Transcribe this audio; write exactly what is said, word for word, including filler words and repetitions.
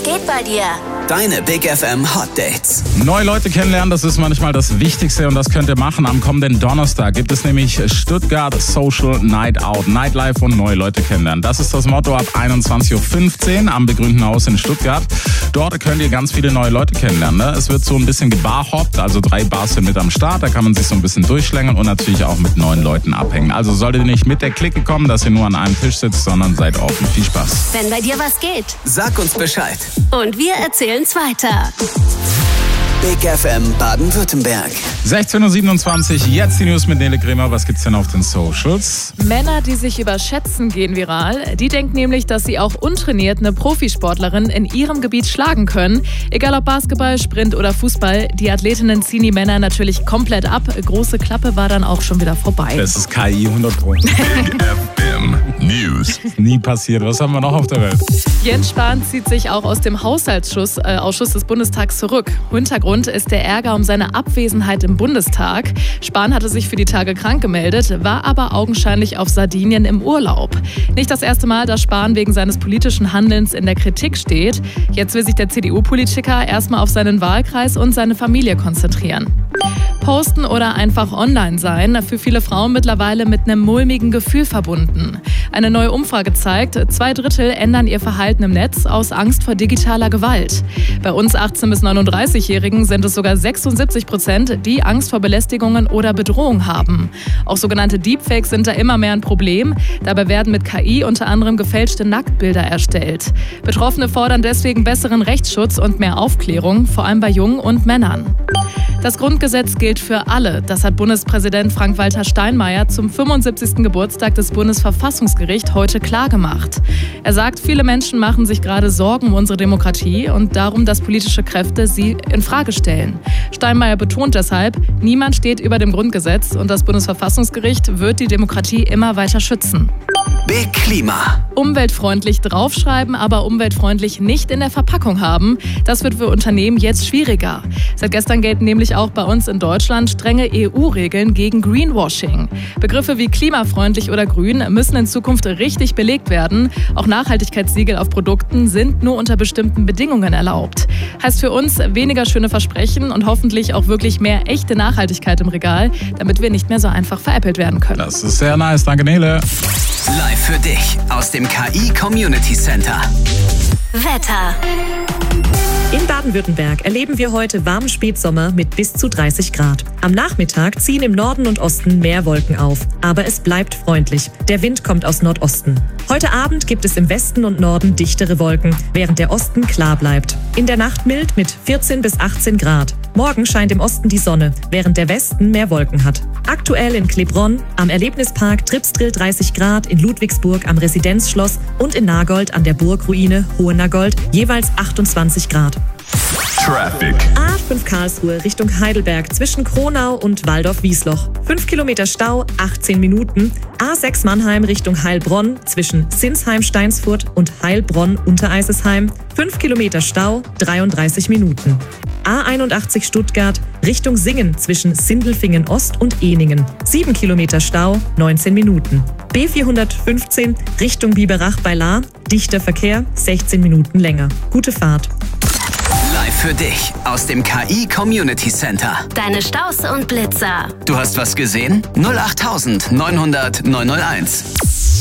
Was geht bei dir? Deine Big F M Hot Dates. Neue Leute kennenlernen, das ist manchmal das Wichtigste und das könnt ihr machen. Am kommenden Donnerstag gibt es nämlich Stuttgart Social Night Out. Nightlife und neue Leute kennenlernen. Das ist das Motto ab einundzwanzig Uhr fünfzehn am Begrünten Haus in Stuttgart. Dort könnt ihr ganz viele neue Leute kennenlernen. Ne? Es wird so ein bisschen gebarhoppt, also drei Bars sind mit am Start. Da kann man sich so ein bisschen durchschlängeln und natürlich auch mit neuen Leuten abhängen. Also solltet ihr nicht mit der Clique kommen, dass ihr nur an einem Tisch sitzt, sondern seid offen. Viel Spaß. Wenn bei dir was geht. Sag uns Bescheid. Und wir erzählen's weiter. Big F M Baden-Württemberg. sechzehn Uhr siebenundzwanzig, jetzt die News mit Nele Kremer. Was gibt's denn auf den Socials? Männer, die sich überschätzen, gehen viral. Die denken nämlich, dass sie auch untrainiert eine Profisportlerin in ihrem Gebiet schlagen können. Egal ob Basketball, Sprint oder Fußball, die Athletinnen ziehen die Männer natürlich komplett ab. Große Klappe war dann auch schon wieder vorbei. Das ist K I hundert Pro. Big F M News. Nie passiert. Was haben wir noch auf der Welt? Jens Spahn zieht sich auch aus dem Haushaltsausschuss äh, Ausschuss des Bundestags zurück. Hintergrund ist der Ärger um seine Abwesenheit im Bundestag. Spahn hatte sich für die Tage krank gemeldet, war aber augenscheinlich auf Sardinien im Urlaub. Nicht das erste Mal, dass Spahn wegen seines politischen Handelns in der Kritik steht. Jetzt will sich der C D U-Politiker erstmal auf seinen Wahlkreis und seine Familie konzentrieren. Posten oder einfach online sein, für viele Frauen mittlerweile mit einem mulmigen Gefühl verbunden. Eine neue Umfrage zeigt, zwei Drittel ändern ihr Verhalten im Netz aus Angst vor digitaler Gewalt. Bei uns achtzehn- bis neununddreißigjährigen sind es sogar sechsundsiebzig Prozent, die Angst vor Belästigungen oder Bedrohung haben. Auch sogenannte Deepfakes sind da immer mehr ein Problem. Dabei werden mit K I unter anderem gefälschte Nacktbilder erstellt. Betroffene fordern deswegen besseren Rechtsschutz und mehr Aufklärung, vor allem bei Jungen und Männern. Das Grundgesetz gilt für alle. Das hat Bundespräsident Frank-Walter Steinmeier zum fünfundsiebzigsten Geburtstag des Bundesverfassungsgerichts heute klargemacht. Er sagt, viele Menschen machen sich gerade Sorgen um unsere Demokratie und darum, dass politische Kräfte sie in Frage stellen. Steinmeier betont deshalb, niemand steht über dem Grundgesetz und das Bundesverfassungsgericht wird die Demokratie immer weiter schützen. Big Klima. Umweltfreundlich draufschreiben, aber umweltfreundlich nicht in der Verpackung haben. Das wird für Unternehmen jetzt schwieriger. Seit gestern gelten nämlich auch bei uns in Deutschland strenge E U-Regeln gegen Greenwashing. Begriffe wie klimafreundlich oder grün müssen in Zukunft richtig belegt werden. Auch Nachhaltigkeitssiegel auf Produkten sind nur unter bestimmten Bedingungen erlaubt. Heißt für uns weniger schöne Versprechen und hoffentlich auch wirklich mehr echte Nachhaltigkeit im Regal, damit wir nicht mehr so einfach veräppelt werden können. Das ist sehr nice. Danke, Nele. Live für dich aus dem K I Community Center. Wetter. In Baden-Württemberg erleben wir heute warmen Spätsommer mit bis zu dreißig Grad. Am Nachmittag ziehen im Norden und Osten mehr Wolken auf, aber es bleibt freundlich. Der Wind kommt aus Nordosten. Heute Abend gibt es im Westen und Norden dichtere Wolken, während der Osten klar bleibt. In der Nacht mild mit vierzehn bis achtzehn Grad. Morgen scheint im Osten die Sonne, während der Westen mehr Wolken hat. Aktuell in Klebronn, am Erlebnispark Tripsdrill dreißig Grad, in Ludwigsburg am Residenzschloss und in Nagold an der Burgruine Hohe Nagold jeweils achtundzwanzig Grad. Traffic. A fünf Karlsruhe Richtung Heidelberg zwischen Kronau und Waldorf-Wiesloch. fünf Kilometer Stau, achtzehn Minuten. A sechs Mannheim Richtung Heilbronn zwischen Sinsheim-Steinsfurt und Heilbronn-Untereisesheim. fünf Kilometer Stau, dreiunddreißig Minuten. A einundachtzig Stuttgart Richtung Singen zwischen Sindelfingen Ost und Ehningen. sieben Kilometer Stau, neunzehn Minuten. B vierhundertfünfzehn Richtung Biberach bei Lahr. Dichter Verkehr, sechzehn Minuten länger. Gute Fahrt. Live für dich aus dem K I Community Center. Deine Staus und Blitzer. Du hast was gesehen? null acht neunhundert neunhunderteins.